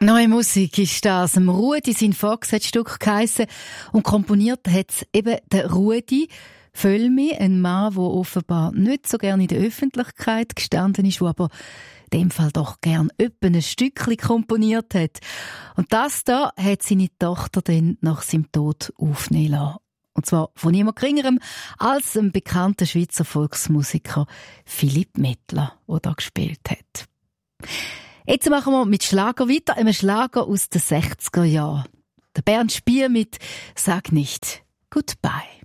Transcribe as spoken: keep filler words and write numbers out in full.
Neue Musik ist das. Im Rudi sein Fox hat das Stück geheissen und komponiert hat es eben der Rudi Völmi, ein Mann, der offenbar nicht so gerne in der Öffentlichkeit gestanden ist, der aber in dem Fall doch gern etwa ein Stückchen komponiert hat. Und das da hat seine Tochter dann nach seinem Tod aufnehmen lassen. Und zwar von niemand geringerem als dem bekannten Schweizer Volksmusiker Philipp Mettler, der da gespielt hat. Jetzt machen wir mit Schlager weiter, einem Schlager aus den sechziger Jahren. Der Bernd Spier mit «Sag nicht Goodbye».